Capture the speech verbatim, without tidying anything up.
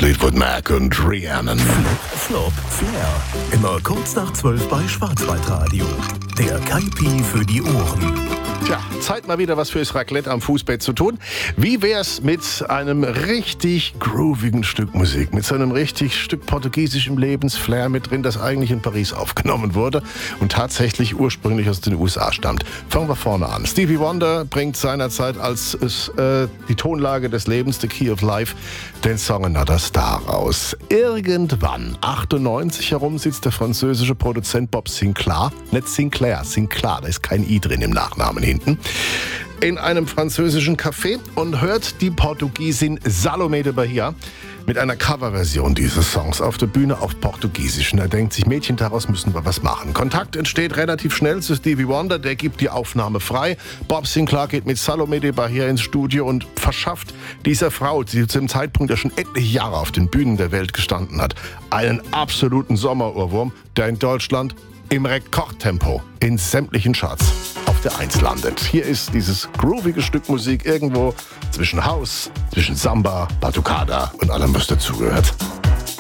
Fleetwood Mac und Rhiannon. Flop Flair. Immer kurz nach zwölf bei Schwarzwaldradio. Der Kaipi für die Ohren. Tja, Zeit mal wieder was fürs Raclette am Fußbett zu tun. Wie wär's mit einem richtig groovigen Stück Musik, mit so einem richtig Stück portugiesischem Lebensflair mit drin, das eigentlich in Paris aufgenommen wurde und tatsächlich ursprünglich aus den U S A stammt. Fangen wir vorne an. Stevie Wonder bringt seinerzeit als äh, die Tonlage des Lebens, The Key of Life, den Song Another Star raus. Irgendwann, achtundneunzig herum, sitzt der französische Produzent Bob Sinclair, nicht Sinclair, Sinclair, da ist kein I drin im Nachnamen hinten, in einem französischen Café und hört die Portugiesin Salomé de Bahia mit einer Coverversion dieses Songs auf der Bühne auf Portugiesisch. Und er denkt sich, Mädchen, daraus müssen wir was machen. Kontakt entsteht relativ schnell zu Stevie Wonder, der gibt die Aufnahme frei. Bob Sinclair geht mit Salomé de Bahia ins Studio und verschafft dieser Frau, die zu dem Zeitpunkt ja schon etliche Jahre auf den Bühnen der Welt gestanden hat, einen absoluten Sommerohrwurm, der in Deutschland im Rekordtempo in sämtlichen Charts auf der Eins landet. Hier ist dieses groovige Stück Musik irgendwo zwischen House, zwischen Samba, Batucada und allem, was dazugehört.